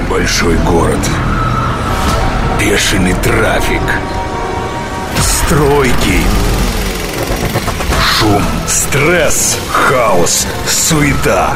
Большой город. Бешеный трафик. Стройки. Шум, стресс, хаос, суета.